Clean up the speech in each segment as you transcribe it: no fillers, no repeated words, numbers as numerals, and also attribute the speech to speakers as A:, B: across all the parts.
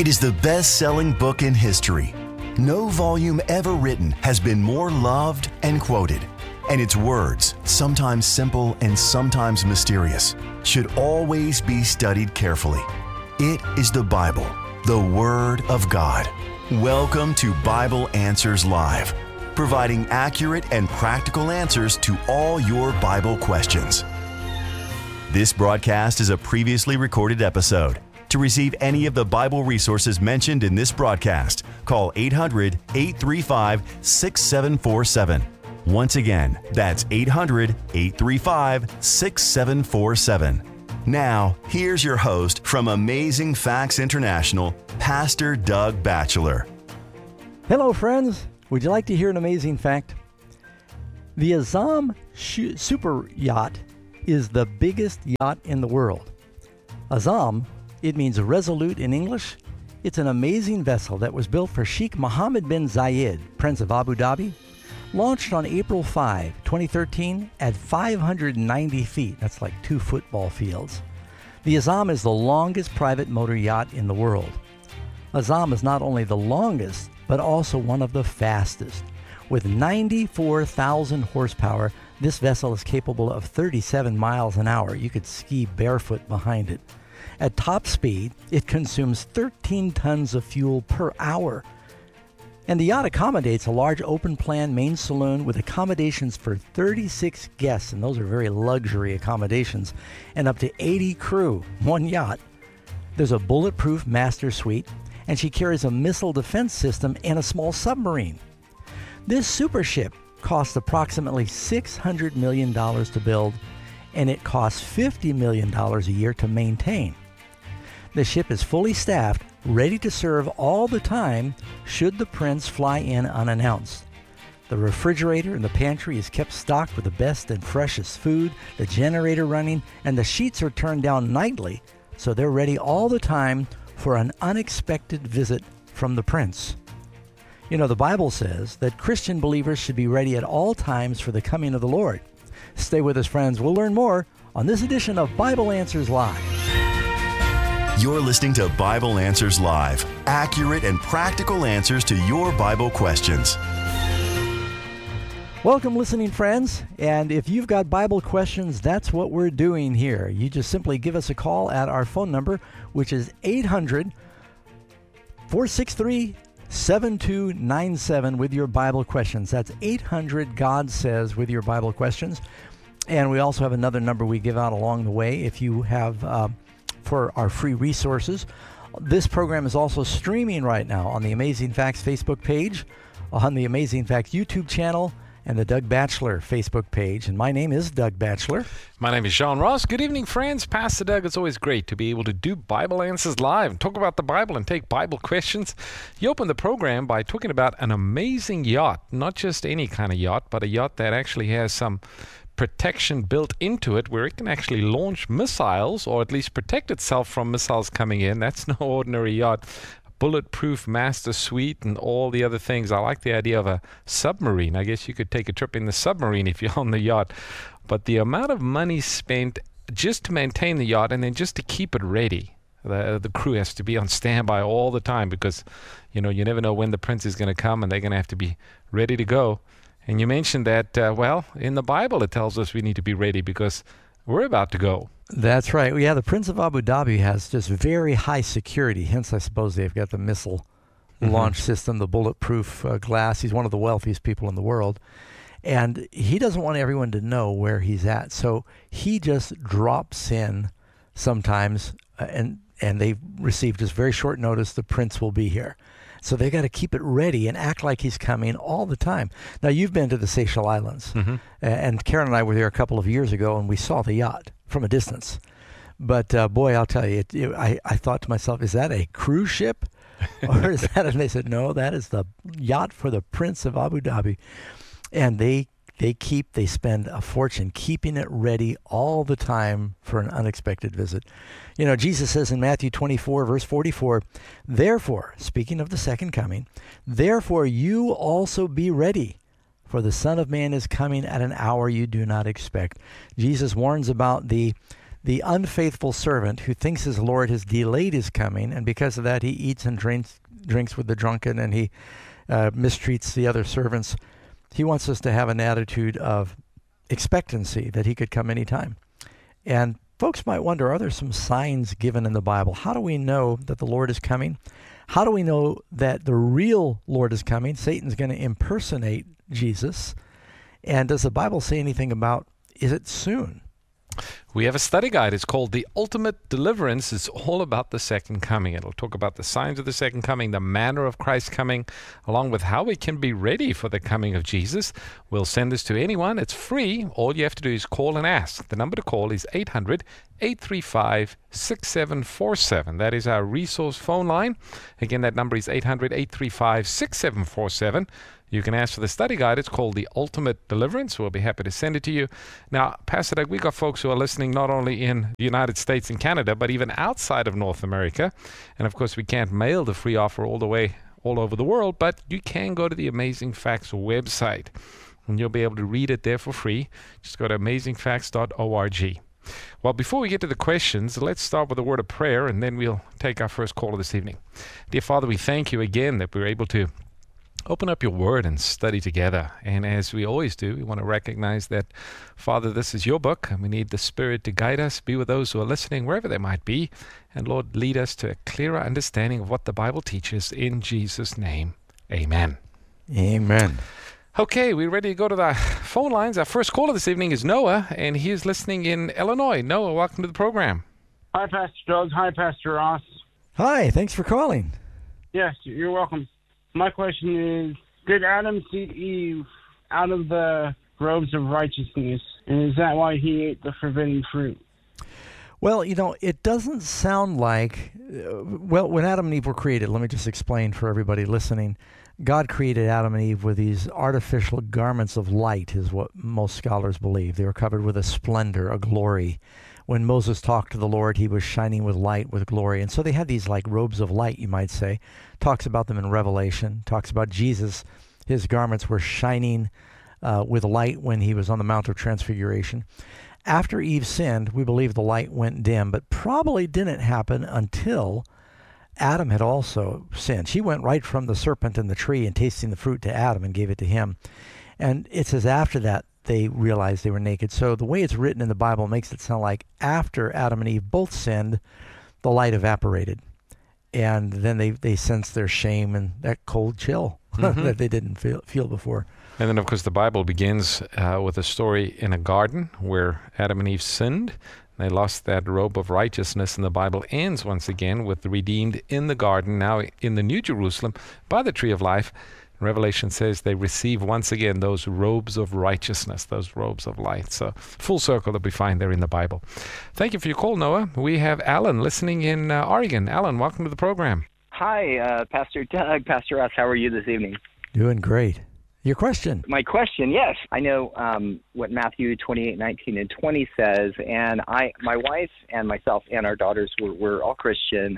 A: It is the best-selling book in history. No volume ever written has been more loved and quoted. And its words, sometimes simple and sometimes mysterious, should always be studied carefully. It is the Bible, the Word of God. Welcome to Bible Answers Live, providing accurate and practical answers to all your Bible questions. This broadcast is a previously recorded episode. To receive any of the Bible resources mentioned in this broadcast, call 800-835-6747. Once again, that's 800-835-6747. Now, here's your host from Amazing Facts International, Pastor Doug Batchelor.
B: Hello, friends. Would you like to hear an amazing fact? The Azam super yacht is the biggest yacht in the world. Azam, it means resolute in English. It's an amazing vessel that was built for Sheikh Mohammed bin Zayed, Prince of Abu Dhabi. Launched on April 5, 2013 at 590 feet. That's like 2 football fields. The Azam is the longest private motor yacht in the world. Azam is not only the longest, but also one of the fastest. With 94,000 horsepower, this vessel is capable of 37 miles an hour. You could ski barefoot behind it. At top speed, it consumes 13 tons of fuel per hour. And the yacht accommodates a large open-plan main saloon with accommodations for 36 guests, and those are very luxury accommodations, and up to 80 crew, one yacht. There's a bulletproof master suite, and she carries a missile defense system and a small submarine. This super ship cost approximately $600 million to build, and it costs $50 million a year to maintain. The ship is fully staffed, ready to serve all the time should the prince fly in unannounced. The refrigerator in the pantry is kept stocked with the best and freshest food, the generator running, and the sheets are turned down nightly so they're ready all the time for an unexpected visit from the prince. You know, the Bible says that Christian believers should be ready at all times for the coming of the Lord. Stay with us, friends. We'll learn more on this edition of Bible Answers Live.
A: You're listening to Bible Answers Live, accurate and practical answers to your Bible questions.
B: Welcome, listening friends. And if you've got Bible questions, that's what we're doing here. You just simply give us a call at our phone number, which is 800-463-7297 with your Bible questions. That's 800 God Says with your Bible questions. And we also have another number we give out along the way if you have for our free resources. This program is also streaming right now on the Amazing Facts Facebook page, on the Amazing Facts YouTube channel, and the Doug Batchelor Facebook page. And my name is Doug Batchelor.
C: My name is Sean Ross. Good evening, friends. Pastor Doug, it's always great to be able to do Bible Answers Live and talk about the Bible and take Bible questions. You open the program by talking about an amazing yacht, not just any kind of yacht, but a yacht that actually has some protection built into it where it can actually launch missiles or at least protect itself from missiles coming in. That's no ordinary yacht. Bulletproof master suite and all the other things. I like the idea of a submarine. I guess you could take a trip in the submarine if you're on the yacht. But the amount of money spent just to maintain the yacht and then just to keep it ready. The crew has to be on standby all the time because, you know, you never know when the prince is going to come and they're going to have to be ready to go. And you mentioned that, in the Bible it tells us we need to be ready because we're about to go.
B: That's right. Yeah, the Prince of Abu Dhabi has just very high security. Hence, I suppose they've got the missile launch system, the bulletproof glass. He's one of the wealthiest people in the world. And he doesn't want everyone to know where he's at. So he just drops in sometimes, and they receive just very short notice, the prince will be here. So they got to keep it ready and act like he's coming all the time. Now, you've been to the Seychelles Islands, and Karen and I were there a couple of years ago, and we saw the yacht from a distance. But boy, I'll tell you, I thought to myself, is that a cruise ship? Or is that? And they said, no, that is the yacht for the Prince of Abu Dhabi. And they spend a fortune keeping it ready all the time for an unexpected visit. You know, Jesus says in Matthew 24, verse 44, therefore, speaking of the second coming, therefore you also be ready, for the Son of Man is coming at an hour you do not expect. Jesus warns about the the unfaithful servant who thinks his Lord has delayed his coming, and because of that he eats and drinks with the drunken, and he mistreats the other servants. He wants us to have an attitude of expectancy that he could come anytime. And folks might wonder, are there some signs given in the Bible? How do we know that the Lord is coming? How do we know that the real Lord is coming? Satan's going to impersonate Jesus. And does the Bible say anything about, is it soon?
C: We have a study guide. It's called The Ultimate Deliverance. It's all about the second coming. It'll talk about the signs of the second coming, the manner of Christ's coming, along with how we can be ready for the coming of Jesus. We'll send this to anyone. It's free. All you have to do is call and ask. The number to call is 800-835-6747. That is our resource phone line. Again, that number is 800-835-6747. You can ask for the study guide. It's called The Ultimate Deliverance. We'll be happy to send it to you. Now, Pastor Doug, we've got folks who are listening not only in the United States and Canada, but even outside of North America. And of course, we can't mail the free offer all over the world, but you can go to the Amazing Facts website, and you'll be able to read it there for free. Just go to amazingfacts.org. Well, before we get to the questions, let's start with a word of prayer, and then we'll take our first caller this evening. Dear Father, we thank you again that we're able to open up your word and study together. And as we always do, we want to recognize that, Father, this is your book, and we need the Spirit to guide us, be with those who are listening, wherever they might be. And Lord, lead us to a clearer understanding of what the Bible teaches. In Jesus' name, amen.
B: Amen.
C: Okay, we're ready to go to the phone lines. Our first caller this evening is Noah, and he is listening in Illinois. Noah, welcome to the program.
D: Hi, Pastor Doug. Hi, Pastor Ross.
B: Hi, thanks for calling.
D: Yes, you're welcome. My question is, did Adam seed Eve out of the robes of righteousness, and is that why he ate the forbidden fruit?
B: Well, it doesn't sound like, when Adam and Eve were created, let me just explain for everybody listening. God created Adam and Eve with these artificial garments of light, is what most scholars believe. They were covered with a splendor, a glory. When Moses talked to the Lord, he was shining with light, with glory. And so they had these like robes of light, you might say. Talks about them in Revelation. Talks about Jesus. His garments were shining with light when he was on the Mount of Transfiguration. After Eve sinned, we believe the light went dim, but probably didn't happen until Adam had also sinned. She went right from the serpent in the tree and tasting the fruit to Adam and gave it to him. And it says after that, they realized they were naked. So the way it's written in the Bible makes it sound like after Adam and Eve both sinned, the light evaporated. And then they sensed their shame and that cold chill that they didn't feel before.
C: And then, of course, the Bible begins with a story in a garden where Adam and Eve sinned. They lost that robe of righteousness, and the Bible ends once again with the redeemed in the garden, now in the New Jerusalem, by the tree of life. Revelation says they receive once again those robes of righteousness, those robes of light. So full circle that we find there in the Bible. Thank you for your call, Noah. We have Alan listening in Oregon. Alan, welcome to the program.
E: Hi, Pastor Doug, Pastor Ross. How are you this evening?
B: Doing great. Your question.
E: My question, yes. I know what Matthew 28:19 and 20 says, and my wife and myself and our daughters were all Christian.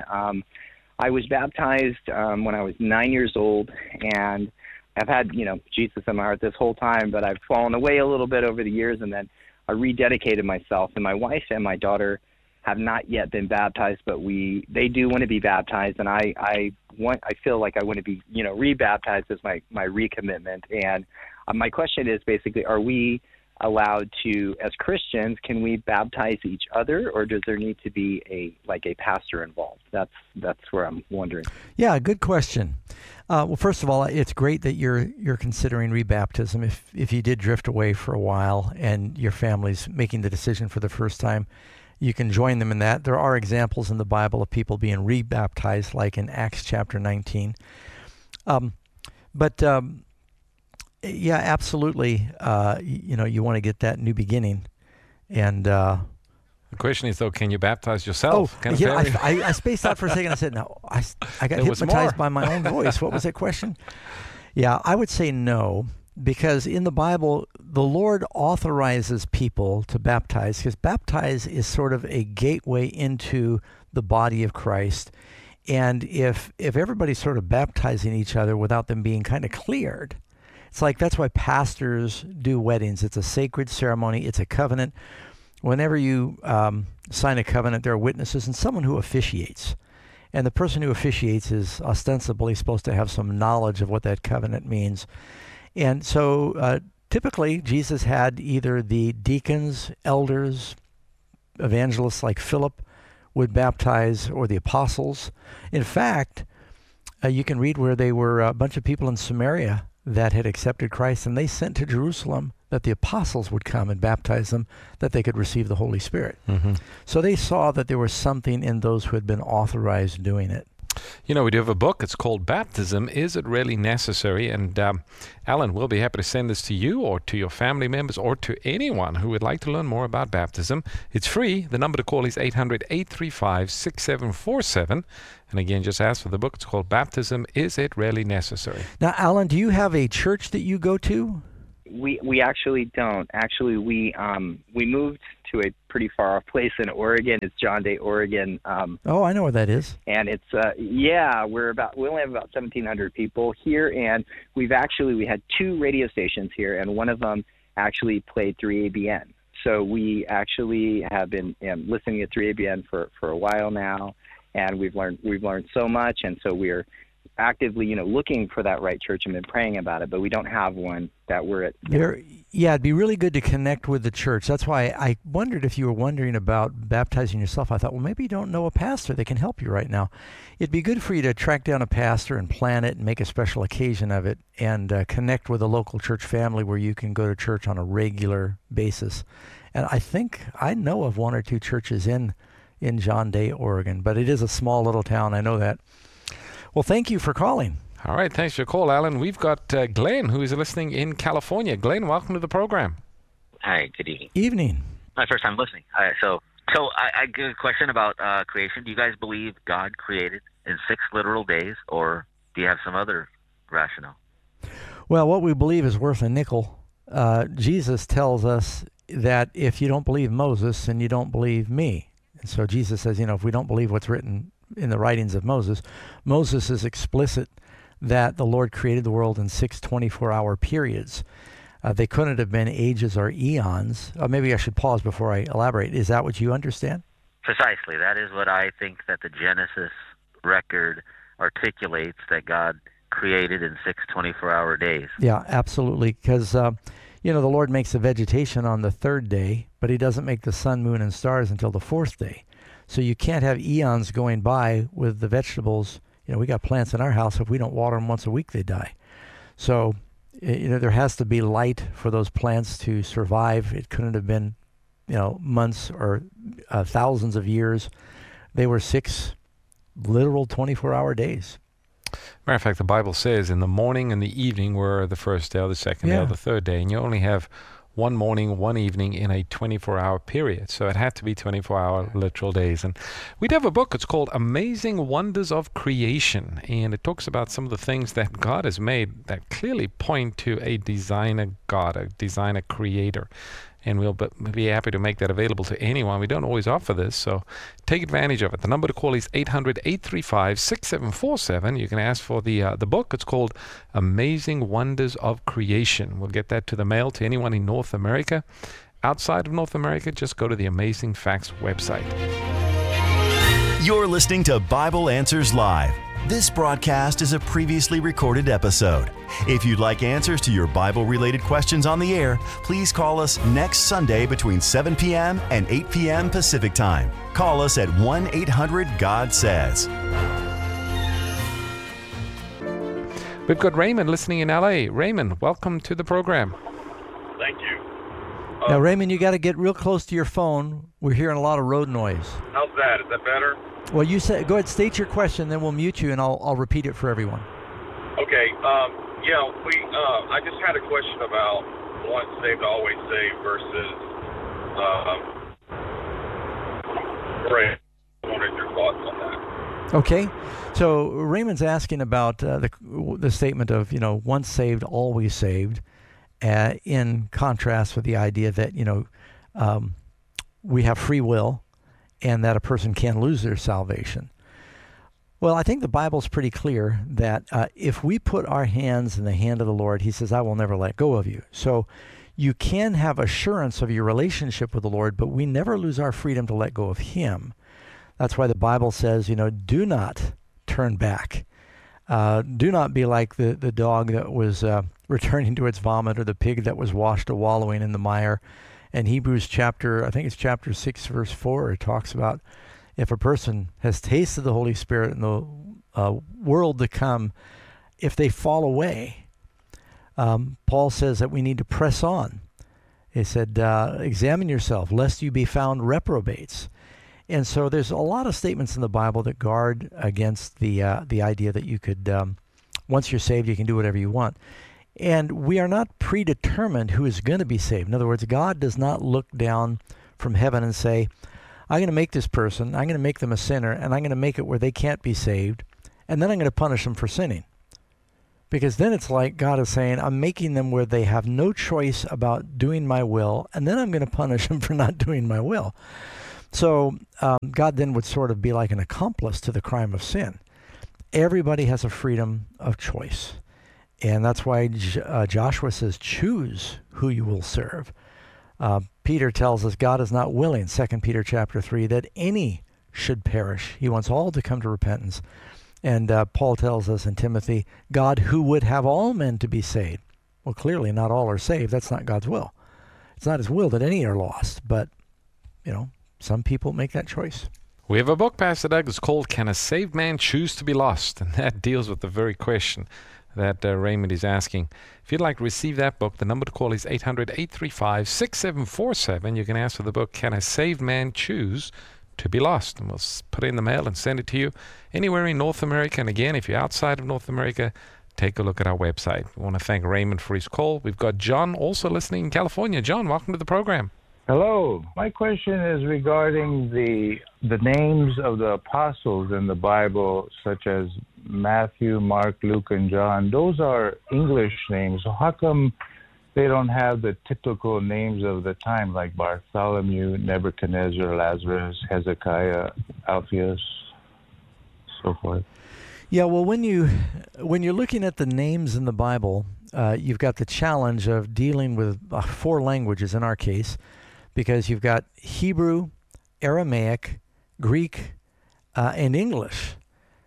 E: I was baptized when I was 9 years old, and I've had, Jesus in my heart this whole time, but I've fallen away a little bit over the years, and then I rededicated myself. And my wife and my daughter have not yet been baptized, but they do want to be baptized, and I feel like I want to be, rebaptized as my recommitment. And my question is basically, are we allowed to, as Christians, can we baptize each other, or does there need to be a pastor involved? That's where I'm wondering.
B: Yeah, good question. Well, first of all, it's great that you're considering rebaptism. If you did drift away for a while and your family's making the decision for the first time, you can join them in that. There are examples in the Bible of people being rebaptized, like in Acts chapter 19. Yeah, absolutely. You want to get that new beginning, and the
C: question is, though, can you baptize yourself?
B: I spaced out for a second. I said, no, I got hypnotized by my own voice. What was that question? Yeah, I would say no, because in the Bible, the Lord authorizes people to baptize, because baptize is sort of a gateway into the body of Christ. And if everybody's sort of baptizing each other without them being kind of cleared, it's like that's why pastors do weddings. It's a sacred ceremony. It's a covenant whenever you sign a covenant, there are witnesses and someone who officiates. And the person who officiates is ostensibly supposed to have some knowledge of what that covenant means. And so typically Jesus had either the deacons, elders, evangelists like Philip would baptize, or the apostles. In fact, you can read where they were a bunch of people in Samaria that had accepted Christ, and they sent to Jerusalem that the apostles would come and baptize them, that they could receive the Holy Spirit.
C: Mm-hmm.
B: So they saw that there was something in those who had been authorized doing it.
C: You know, we do have a book. It's called Baptism, Is It Really Necessary? And Alan, we'll be happy to send this to you or to your family members or to anyone who would like to learn more about baptism. It's free. The number to call is 800-835-6747. And again, just ask for the book. It's called Baptism, Is It Really Necessary?
B: Now, Alan, do you have a church that you go to?
E: We actually don't. Actually, we moved to a pretty far off place in Oregon. It's John Day, Oregon.
B: Oh, I know where that is.
E: And it's we only have about 1,700 people here, and we had 2 radio stations here, and one of them actually played 3ABN. So we actually have been listening to 3ABN for a while now, and we've learned so much, and so we're actively, looking for that right church and been praying about it, but we don't have one that we're at.
B: Yeah, it'd be really good to connect with the church. That's why I wondered if you were wondering about baptizing yourself. I thought, well, maybe you don't know a pastor that can help you right now. It'd be good for you to track down a pastor and plan it and make a special occasion of it, and connect with a local church family where you can go to church on a regular basis. And I think I know of 1 or 2 churches in John Day, Oregon, but it is a small little town. I know that. Well, thank you for calling.
C: All right, thanks for your call, Alan. We've got Glenn, who is listening in California. Glenn, welcome to the program.
F: Hi, good evening.
B: Evening.
F: My first time listening. All right, so I get a question about creation. Do you guys believe God created in 6 literal days, or do you have some other rationale?
B: Well, what we believe is worth a nickel. Jesus tells us that if you don't believe Moses, then you don't believe me. And so Jesus says, if we don't believe what's written in the writings of Moses is explicit that the Lord created the world in 6 24-hour periods. They couldn't have been ages or eons. Maybe I should pause before I elaborate. Is that what you understand?
F: Precisely. That is what I think that the Genesis record articulates, that God created in 6 24-hour days.
B: Yeah, absolutely. Because, the Lord makes the vegetation on the 3rd day, but he doesn't make the sun, moon, and stars until the 4th day. So you can't have eons going by with the vegetables. We got plants in our house. If we don't water them once a week, they die. So, there has to be light for those plants to survive. It couldn't have been, months or thousands of years. They were 6 literal 24-hour days.
C: Matter of fact, the Bible says in the morning and the evening were the first day or the second day or the 3rd day. And you only have one morning, one evening in a 24-hour period. So it had to be 24-hour literal days. And we do have a book. It's called Amazing Wonders of Creation. And it talks about some of the things that God has made that clearly point to a designer God, a designer creator. And we'll be happy to make that available to anyone. We don't always offer this, so take advantage of it. The number to call is 800-835-6747. You can ask for the book. It's called Amazing Wonders of Creation. We'll get that to the mail to anyone in North America. Outside of North America, just go to the Amazing Facts website.
A: You're listening to Bible Answers Live. This broadcast is a previously recorded episode. If you'd like answers to your Bible-related questions on the air, please call us next Sunday between 7 p.m. and 8 p.m. Pacific Time. Call us at 1-800-GOD-SAYS.
C: We've got Raymond listening in L.A. Raymond, welcome to the program.
G: Thank you.
B: Now, Raymond, you got to get real close to your phone. We're hearing a lot of road noise.
G: How's that? Is that better?
B: Well, you said, go ahead, state your question, then we'll mute you, and I'll repeat it for everyone.
G: Okay. I just had a question about once saved, always saved versus prayer. I wanted your thoughts on that.
B: Okay. So Raymond's asking about the statement of, once saved, always saved, in contrast with the idea that, we have free will, and that a person can lose their salvation. Well, I think the Bible's pretty clear that if we put our hands in the hand of the Lord, he says, I will never let go of you. So you can have assurance of your relationship with the Lord, but we never lose our freedom to let go of Him. That's why the Bible says, do not turn back. Do not be like the dog that was returning to its vomit, or the pig that was washed a wallowing in the mire. And Hebrews chapter 6, verse 4, it talks about if a person has tasted the Holy Spirit in the world to come, if they fall away, Paul says that we need to press on. He said, examine yourself, lest you be found reprobates. And so there's a lot of statements in the Bible that guard against the idea that you could, once you're saved, you can do whatever you want. And we are not predetermined who is going to be saved. In other words, God does not look down from heaven and say, I'm going to make this person, I'm going to make them a sinner, and I'm going to make it where they can't be saved, and then I'm going to punish them for sinning. Because then it's like God is saying, I'm making them where they have no choice about doing my will, and then I'm going to punish them for not doing my will. So God then would sort of be like an accomplice to the crime of sin. Everybody has a freedom of choice. And that's why Joshua says, choose who you will serve. Peter tells us God is not willing, 2 Peter chapter 3, that any should perish. He wants all to come to repentance. And Paul tells us in Timothy, God who would have all men to be saved. Well, clearly not all are saved. That's not God's will. It's not His will that any are lost. But, some people make that choice.
C: We have a book, Pastor Doug. It's called Can a Saved Man Choose to Be Lost? And that deals with the very question that Raymond is asking. If you'd like to receive that book, the number to call is 800-835-6747. You can ask for the book, Can a Saved Man Choose to Be Lost? And we'll put it in the mail and send it to you anywhere in North America. And again, if you're outside of North America, take a look at our website. We want to thank Raymond for his call. We've got John also listening in California. John, welcome to the program.
H: Hello. My question is regarding the names of the apostles in the Bible, such as Matthew, Mark, Luke, and John. Those are English names. So how come they don't have the typical names of the time, like Bartholomew, Nebuchadnezzar, Lazarus, Hezekiah, Alphaeus, so forth?
B: Yeah, well, when you're looking at the names in the Bible, you've got the challenge of dealing with 4 languages in our case, because you've got Hebrew, Aramaic, Greek, and English.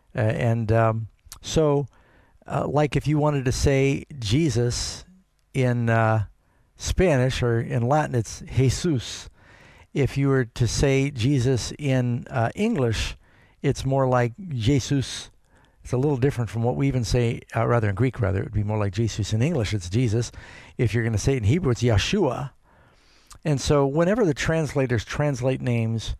B: So like if you wanted to say Jesus in Spanish or in Latin, it's Jesus. If you were to say Jesus in English, it's more like Jesus. It's a little different from what we even say, in Greek, it would be more like Jesus. In English, it's Jesus. If you're going to say it in Hebrew, it's Yeshua. And so whenever the translators translate names,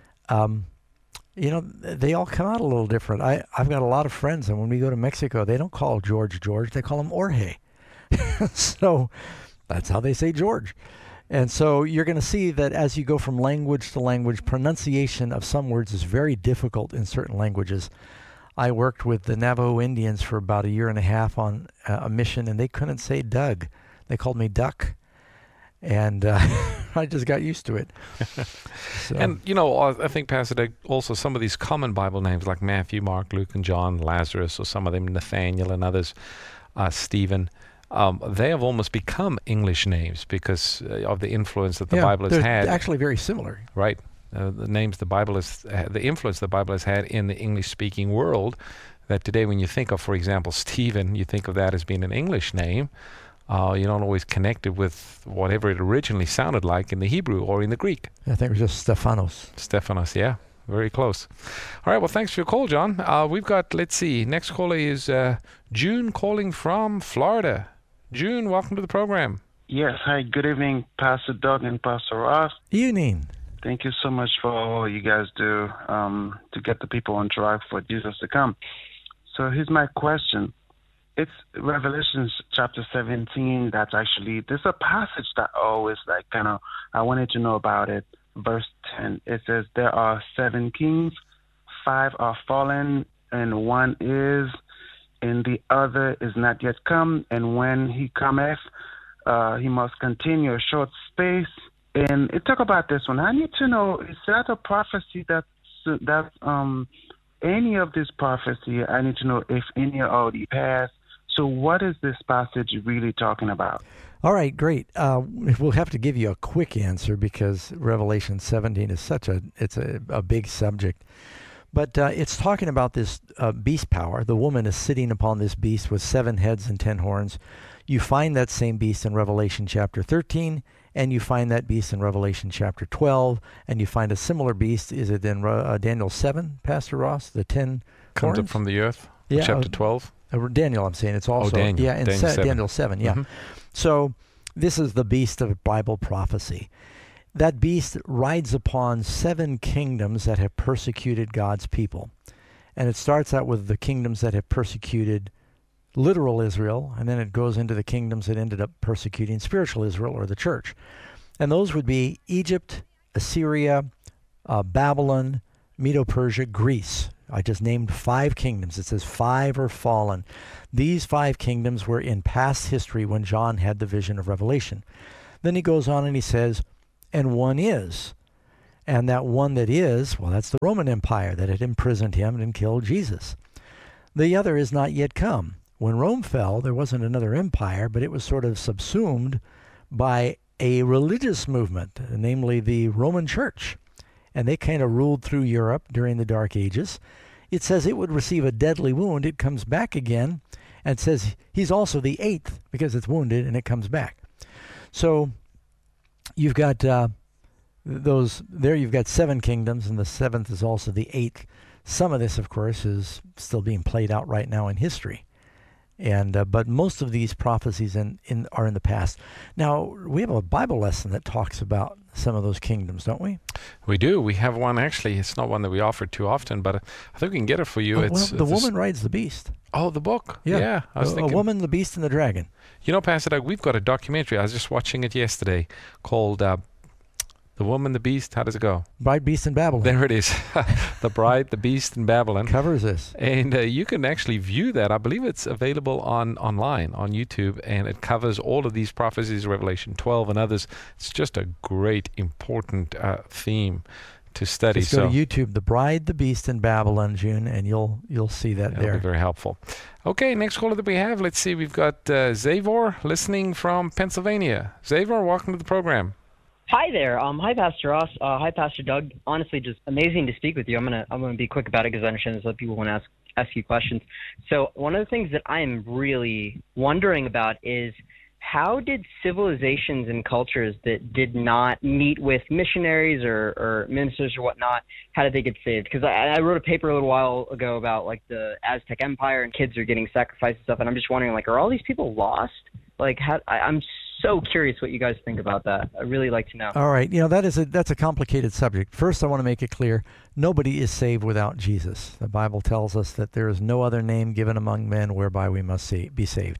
B: they all come out a little different. I've got a lot of friends, and when we go to Mexico, they don't call George, they call him Jorge. So that's how they say George. And so you're going to see that as you go from language to language, pronunciation of some words is very difficult in certain languages. I worked with the Navajo Indians for about a year and a half on a mission, and they couldn't say Doug. They called me Duck. And I just got used to it. So.
C: And, I think, Pastor Doug, also some of these common Bible names like Matthew, Mark, Luke, and John, Lazarus, or some of them, Nathaniel and others, Stephen, they have almost become English names because of the influence that the Bible has had.
B: They're actually very similar.
C: Right. The names the Bible has, the influence the Bible has had in the English-speaking world, that today when you think of, for example, Stephen, you think of that as being an English name. You don't always connect it with whatever it originally sounded like in the Hebrew or in the Greek.
B: I think it was just Stephanos.
C: Stephanos, yeah. Very close. All right, well, thanks for your call, John. We've got, let's see, next caller is June calling from Florida. June, welcome to the program.
I: Yes, hi, good evening, Pastor Doug and Pastor Ross.
B: Evening.
I: Thank you so much for all you guys do to get the people on track for Jesus to come. So here's my question. It's Revelation chapter 17. There's a passage that I always I wanted to know about it. Verse 10, it says, there are 7 kings, 5 are fallen, and 1 is, and the other is not yet come. And when he cometh, he must continue a short space. And it talk about this one. I need to know, is that a prophecy that's any of this prophecy? I need to know if any are already passed. So what is this passage really talking about?
B: All right, great. We'll have to give you a quick answer because Revelation 17 is it's a big subject. But it's talking about this beast power. The woman is sitting upon this beast with 7 heads and 10 horns. You find that same beast in Revelation chapter 13, and you find that beast in Revelation chapter 12, and you find a similar beast. Is it in Daniel 7, Pastor Ross? The 10
C: Comes
B: horns?
C: up from the earth,
B: Yeah,
C: chapter 12.
B: Daniel, I'm saying. It's also
C: Daniel.
B: Yeah, in Daniel 7, yeah.
C: Mhm.
B: So this is the beast of Bible prophecy. That beast rides upon 7 kingdoms that have persecuted God's people. And it starts out with the kingdoms that have persecuted literal Israel, and then it goes into the kingdoms that ended up persecuting spiritual Israel or the church. And those would be Egypt, Assyria, Babylon, Medo-Persia, Greece. I just named 5 kingdoms. It says 5 are fallen. These 5 kingdoms were in past history when John had the vision of Revelation. Then he goes on and he says, and one is. And that one that is, well, that's the Roman Empire that had imprisoned him and killed Jesus. The other is not yet come. When Rome fell, there wasn't another empire, but it was sort of subsumed by a religious movement, namely the Roman Church. And they kind of ruled through Europe during the Dark Ages. It says it would receive a deadly wound. It comes back again, and it says he's also the 8th because it's wounded and it comes back. So you've got you've got 7 kingdoms, and the 7th is also the 8th. Some of this, of course, is still being played out right now in history. And but most of these prophecies are in the past. Now, we have a Bible lesson that talks about some of those kingdoms, don't we?
C: We do. We have one, actually. It's not one that we offer too often, but I think we can get it for you.
B: The woman rides the beast.
C: Oh, the book. Yeah. I was thinking.
B: A woman, the beast, and the dragon.
C: You know, Pastor Doug, we've got a documentary. I was just watching it yesterday called The Woman, the Beast. How does it go?
B: Bride, Beast, and Babylon.
C: There it is. The Bride, the Beast, and Babylon.
B: Covers this.
C: And you can actually view that. I believe it's available online on YouTube, and it covers all of these prophecies, Revelation 12 and others. It's just a great, important theme to study.
B: Just go to YouTube, The Bride, the Beast, and Babylon, June, and you'll see that there.
C: That'll be very helpful. Okay, next caller that we have. Let's see. We've got Zavor listening from Pennsylvania. Zavor, welcome to the program.
J: Hi there. Hi, Pastor Ross. Hi, Pastor Doug. Honestly, just amazing to speak with you. I'm gonna be quick about it because I understand there's other people who want to ask you questions. So one of the things that I am really wondering about is how did civilizations and cultures that did not meet with missionaries or ministers or whatnot, how did they get saved? Because I wrote a paper a little while ago about like the Aztec Empire and kids are getting sacrificed and stuff, and I'm just wondering, like, are all these people lost? Like, I'm so curious what you guys think about that. I'd really like to know.
B: All right. That's a complicated subject. First, I want to make it clear, nobody is saved without Jesus. The Bible tells us that there is no other name given among men whereby we must be saved.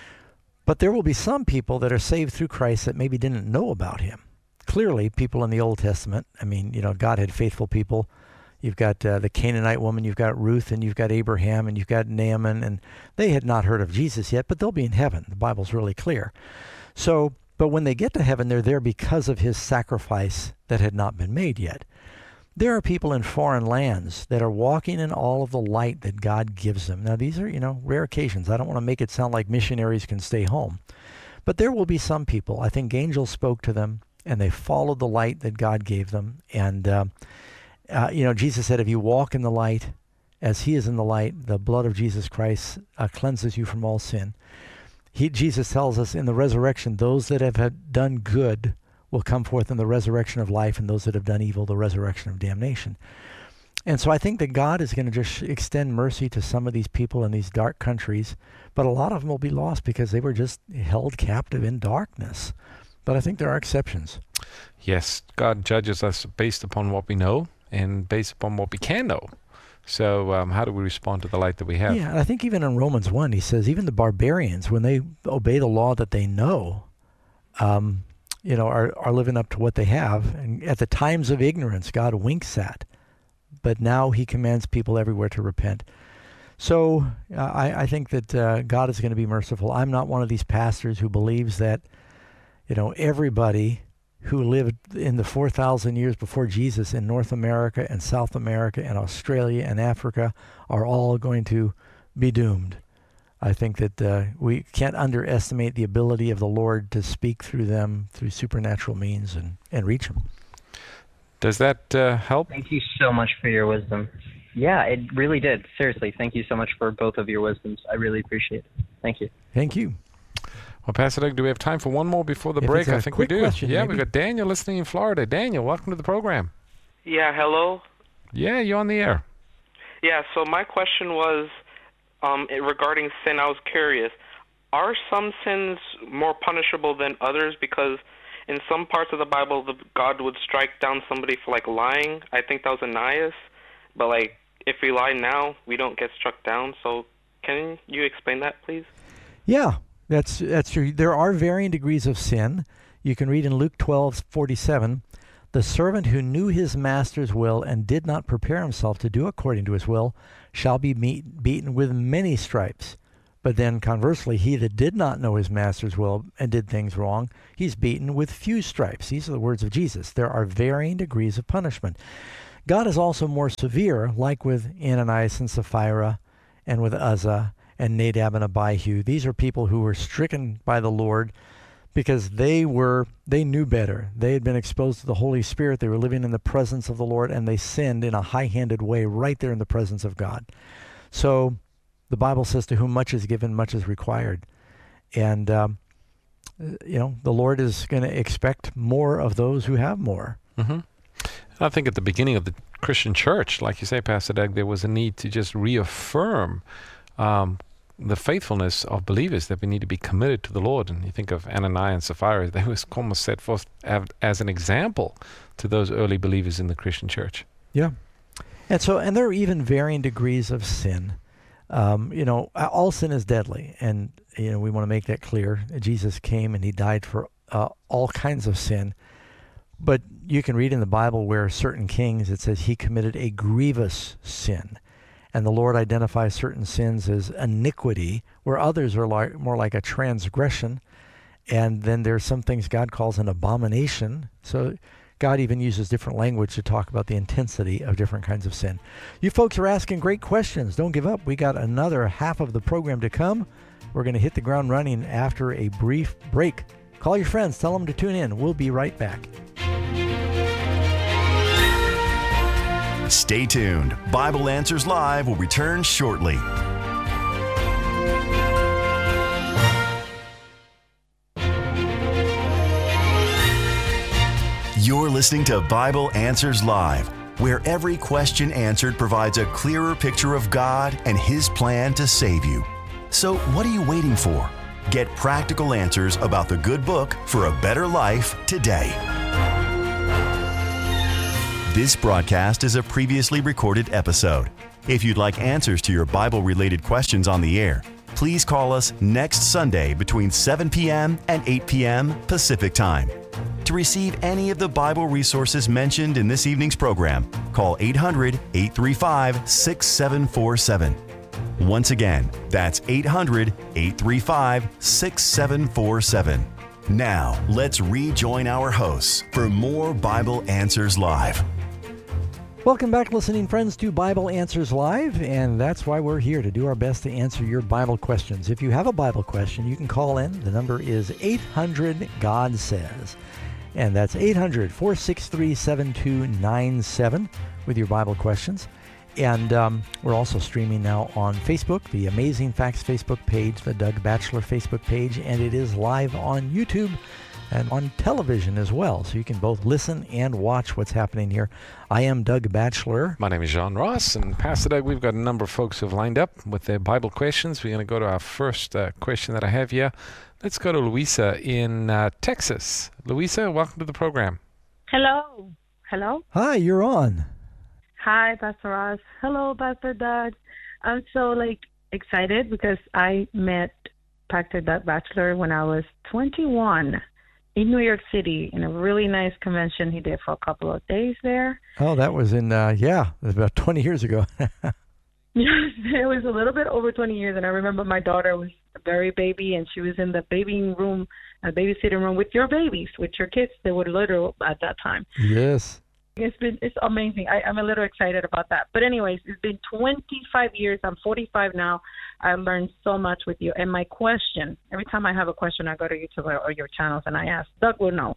B: But there will be some people that are saved through Christ that maybe didn't know about him. Clearly, people in the Old Testament, God had faithful people. You've got the Canaanite woman, you've got Ruth, and you've got Abraham, and you've got Naaman, and they had not heard of Jesus yet, but they'll be in heaven. The Bible's really clear. So, but when they get to heaven, they're there because of his sacrifice that had not been made yet. There are people in foreign lands that are walking in all of the light that God gives them. Now, these are, rare occasions. I don't want to make it sound like missionaries can stay home. But there will be some people. I think angels spoke to them, and they followed the light that God gave them. And, Jesus said, if you walk in the light as he is in the light, the blood of Jesus Christ cleanses you from all sin. Jesus tells us in the resurrection, those that have done good will come forth in the resurrection of life, and those that have done evil, the resurrection of damnation. And so I think that God is going to just extend mercy to some of these people in these dark countries, but a lot of them will be lost because they were just held captive in darkness. But I think there are exceptions.
C: Yes, God judges us based upon what we know and based upon what we can know. So how do we respond to the light that we have?
B: Yeah, and I think even in Romans 1, he says, even the barbarians, when they obey the law that they know, are living up to what they have. And at the times of ignorance, God winks at. But now he commands people everywhere to repent. So I think that God is going to be merciful. I'm not one of these pastors who believes that, everybody who lived in the 4,000 years before Jesus in North America and South America and Australia and Africa are all going to be doomed. I think that we can't underestimate the ability of the Lord to speak through them through supernatural means and reach them.
C: Does that help?
J: Thank you so much for your wisdom. Yeah, it really did. Seriously, thank you so much for both of your wisdoms. I really appreciate it. Thank you.
B: Thank you.
C: Well, Pastor Doug, do we have time for one more before the break? I think we do.
B: Question,
C: yeah,
B: maybe.
C: we've got Daniel listening in Florida. Daniel, welcome to the program.
K: Yeah, hello.
C: Yeah, you're on the air.
K: Yeah, so my question was regarding sin. I was curious, are some sins more punishable than others? Because in some parts of the Bible, God would strike down somebody for, like, lying. I think that was Ananias. But, like, if we lie now, we don't get struck down. So can you explain that, please?
B: Yeah, that's true. There are varying degrees of sin. You can read in Luke 12:47, "The servant who knew his master's will and did not prepare himself to do according to his will shall be beaten with many stripes. But then conversely, he that did not know his master's will and did things wrong, he's beaten with few stripes." These are the words of Jesus. There are varying degrees of punishment. God is also more severe, like with Ananias and Sapphira and with Uzzah and Nadab and Abihu. These are people who were stricken by the Lord because they knew better. They had been exposed to the Holy Spirit. They were living in the presence of the Lord, and they sinned in a high-handed way right there in the presence of God. So the Bible says, to whom much is given, much is required. And, the Lord is going to expect more of those who have more.
C: Mm-hmm. I think at the beginning of the Christian church, like you say, Pastor Doug, there was a need to just reaffirm the faithfulness of believers, that we need to be committed to the Lord. And you think of Ananias and Sapphira, they was almost set forth as an example to those early believers in the Christian church.
B: Yeah. And there are even varying degrees of sin. All sin is deadly. And, we want to make that clear. Jesus came and he died for all kinds of sin. But you can read in the Bible where certain kings, it says he committed a grievous sin. And the Lord identifies certain sins as iniquity, where others are more like a transgression. And then there's some things God calls an abomination. So God even uses different language to talk about the intensity of different kinds of sin. You folks are asking great questions. Don't give up. We got another half of the program to come. We're going to hit the ground running after a brief break. Call your friends. Tell them to tune in. We'll be right back.
A: Stay tuned. Bible Answers Live will return shortly. You're listening to Bible Answers Live, where every question answered provides a clearer picture of God and His plan to save you. So what are you waiting for? Get practical answers about the good book for a better life today. This broadcast is a previously recorded episode. If you'd like answers to your Bible-related questions on the air, please call us next Sunday between 7 p.m. and 8 p.m. Pacific Time. To receive any of the Bible resources mentioned in this evening's program, call 800-835-6747. Once again, that's 800-835-6747. Now, let's rejoin our hosts for more Bible Answers Live.
B: Welcome back, listening friends, to Bible Answers Live, and that's why we're here, to do our best to answer your Bible questions. If you have a Bible question, you can call in. The number is 800-GOD-SAYS, and that's 800-463-7297 with your Bible questions. And we're also streaming now on Facebook, the Amazing Facts Facebook page, the Doug Batchelor Facebook page, and it is live on YouTube and on television as well. So you can both listen and watch what's happening here. I am Doug Batchelor.
C: My name is John Ross, and Pastor Doug, we've got a number of folks who have lined up with their Bible questions. We're going to go to our first question that I have here. Let's go to Louisa in Texas. Louisa, welcome to the program.
L: Hello. Hello.
B: Hi, you're on.
L: Hi, Pastor Ross. Hello, Pastor Doug. I'm so excited because I met Pastor Doug Batchelor when I was 21 in New York City in a really nice convention he did for a couple of days there.
B: Oh, that was in, it was about 20 years ago.
L: Yes, it was a little bit over 20 years, and I remember my daughter was a very baby, and she was in the babysitting room with your babies, with your kids. They were little at that time.
B: Yes.
L: It's amazing. I'm a little excited about that. But anyways, it's been 25 years. I'm 45 now. I learned so much with you. And my question, every time I have a question, I go to YouTube or your channels and I ask. Doug will know.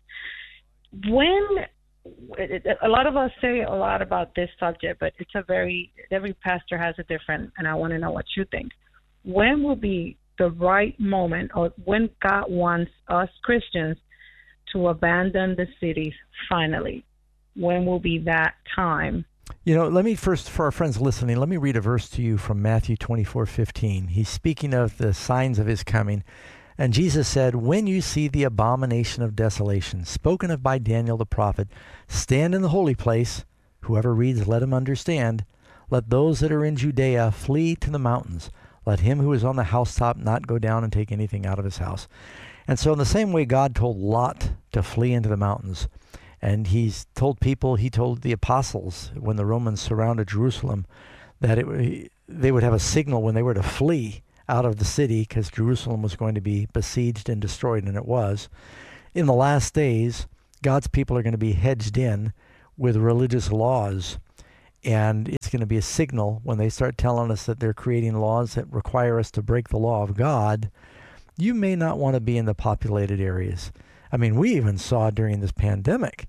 L: A lot of us say a lot about this subject, but every pastor has a different, and I want to know what you think. When will be the right moment, or when God wants us Christians to abandon the cities finally? When will be that time?
B: Let me first, for our friends listening, let me read a verse to you from Matthew 24:15. He's speaking of the signs of his coming. And Jesus said, when you see the abomination of desolation, spoken of by Daniel the prophet, stand in the holy place. Whoever reads, let him understand. Let those that are in Judea flee to the mountains. Let him who is on the housetop not go down and take anything out of his house. And so in the same way God told Lot to flee into the mountains, and he told the apostles when the Romans surrounded Jerusalem that they would have a signal when they were to flee out of the city, because Jerusalem was going to be besieged and destroyed, and it was. In the last days, God's people are going to be hedged in with religious laws, and it's going to be a signal when they start telling us that they're creating laws that require us to break the law of God. You may not want to be in the populated areas. I mean, we even saw during this pandemic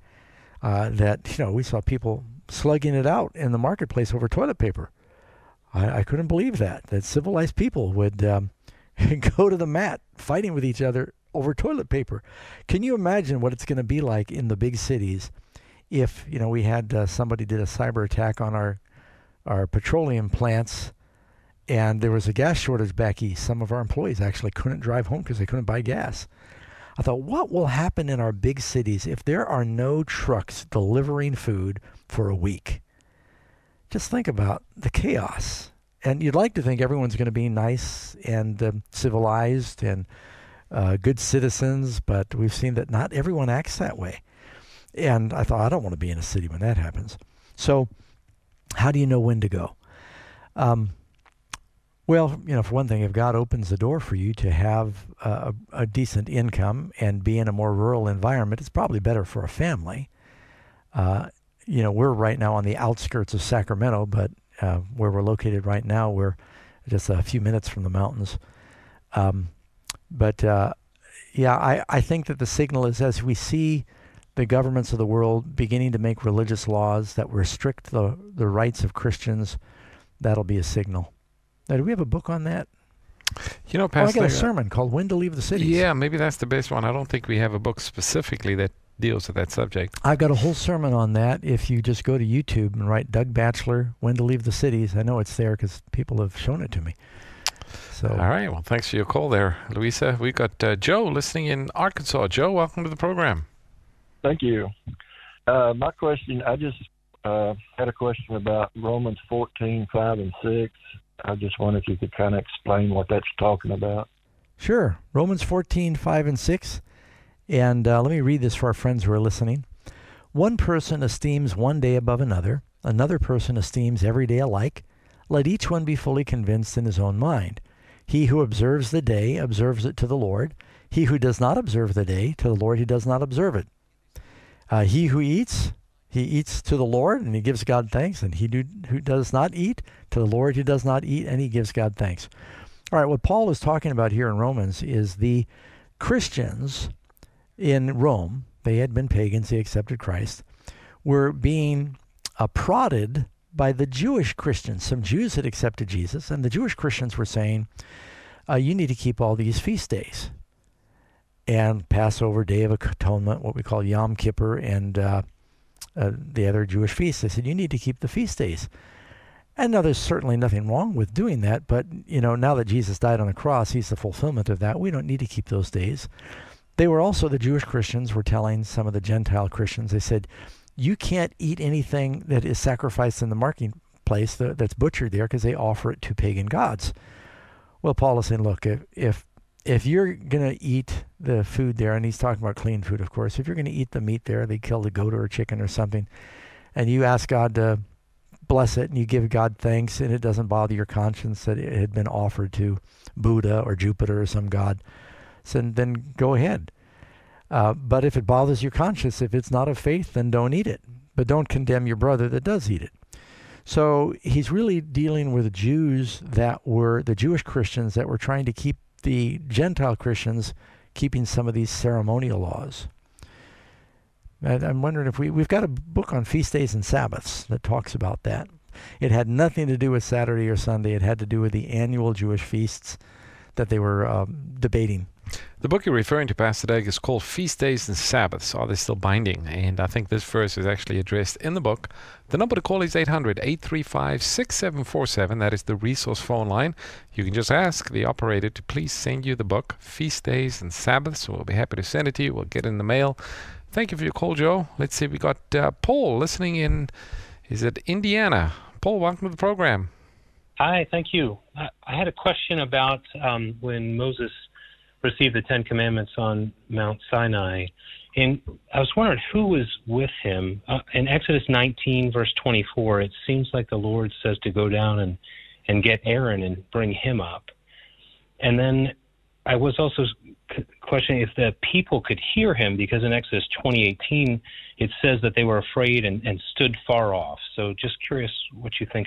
B: that we saw people slugging it out in the marketplace over toilet paper. I couldn't believe that civilized people would go to the mat fighting with each other over toilet paper. Can you imagine what it's going to be like in the big cities if, we had somebody did a cyber attack on our petroleum plants, and there was a gas shortage back east. Some of our employees actually couldn't drive home because they couldn't buy gas. I thought, what will happen in our big cities if there are no trucks delivering food for a week? Just think about the chaos. And you'd like to think everyone's going to be nice and civilized and good citizens, but we've seen that not everyone acts that way. And I thought, I don't want to be in a city when that happens. So how do you know when to go? Well, for one thing, if God opens the door for you to have a decent income and be in a more rural environment, it's probably better for a family. We're right now on the outskirts of Sacramento, but where we're located right now, we're just a few minutes from the mountains. I think that the signal is as we see the governments of the world beginning to make religious laws that restrict the rights of Christians, that'll be a signal. Now, do we have a book on that?
C: Pastor,
B: I got a sermon called When to Leave the Cities.
C: Yeah, maybe that's the best one. I don't think we have a book specifically that deals with that subject.
B: I've got a whole sermon on that. If you just go to YouTube and write Doug Batchelor, When to Leave the Cities, I know it's there because people have shown it to me. So,
C: all right. Well, thanks for your call there, Louisa. We've got Joe listening in Arkansas. Joe, welcome to the program.
M: Thank you. My question, I just had a question about Romans 14:5 and 6. I just wonder if you could kind of explain what that's talking about.
B: Sure. Romans 14:5 and 6. And let me read this for our friends who are listening. One person esteems one day above another. Another person esteems every day alike. Let each one be fully convinced in his own mind. He who observes the day observes it to the Lord. He who does not observe the day, to the Lord he does not observe it. He who eats, he eats to the Lord, and he gives God thanks. And he who does not eat, to the Lord he does not eat, and he gives God thanks. All right, what Paul is talking about here in Romans is the Christians in Rome, they had been pagans, they accepted Christ, were being prodded by the Jewish Christians. Some Jews had accepted Jesus, and the Jewish Christians were saying, you need to keep all these feast days. And Passover, Day of Atonement, what we call Yom Kippur, and the other Jewish feasts. They said, you need to keep the feast days. And now there's certainly nothing wrong with doing that, but now that Jesus died on the cross, he's the fulfillment of that. We don't need to keep those days. They were also, the Jewish Christians were telling some of the Gentile Christians, they said, you can't eat anything that is sacrificed in the marketplace that's butchered there because they offer it to pagan gods. Well, Paul is saying, look, if you're going to eat the food there, and he's talking about clean food, of course, if you're going to eat the meat there, they killed a goat or a chicken or something, and you ask God to bless it and you give God thanks and it doesn't bother your conscience that it had been offered to Buddha or Jupiter or some god, so then go ahead. But if it bothers your conscience, if it's not of faith, then don't eat it. But don't condemn your brother that does eat it. So he's really dealing with the Jews that were, the Jewish Christians that were trying to keep the Gentile Christians keeping some of these ceremonial laws. And I'm wondering if we've got a book on feast days and Sabbaths that talks about that. It had nothing to do with Saturday or Sunday. It had to do with the annual Jewish feasts that they were debating.
C: The book you're referring to, Pastor Doug, is called Feast Days and Sabbaths. Are they still binding? And I think this verse is actually addressed in the book. The number to call is 800-835-6747. That is the resource phone line. You can just ask the operator to please send you the book, Feast Days and Sabbaths. We'll be happy to send it to you. We'll get it in the mail. Thank you for your call, Joe. Let's see. We got Paul listening in, is it Indiana? Paul, welcome to the program.
N: Hi, thank you. I had a question about when Moses received the Ten Commandments on Mount Sinai. And I was wondering who was with him. In Exodus 19, verse 24, it seems like the Lord says to go down and get Aaron and bring him up. And then I was also questioning if the people could hear him, because in Exodus 20:18, it says that they were afraid and stood far off. So just curious what you think